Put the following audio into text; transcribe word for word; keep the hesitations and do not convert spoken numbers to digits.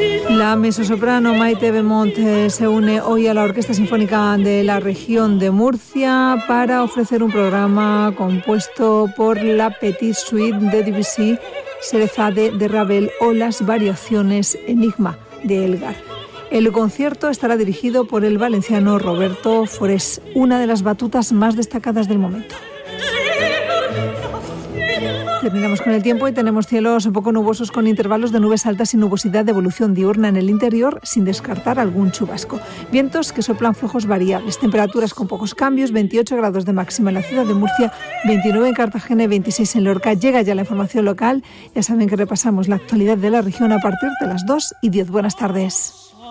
La mezzosoprano Maite Beaumont eh, se une hoy a la Orquesta Sinfónica de la Región de Murcia para ofrecer un programa compuesto por la Petite Suite de Debussy, Sherezade de Ravel o las variaciones Enigma de Elgar. El concierto estará dirigido por el valenciano Roberto Forés, una de las batutas más destacadas del momento. Terminamos con el tiempo y tenemos cielos un poco nubosos con intervalos de nubes altas y nubosidad de evolución diurna en el interior, sin descartar algún chubasco. Vientos que soplan flojos variables, temperaturas con pocos cambios, veintiocho grados de máxima en la ciudad de Murcia, veintinueve en Cartagena y veintiséis en Lorca. Llega ya la información local. Ya saben que repasamos la actualidad de la región a partir de las dos y diez. Buenas tardes.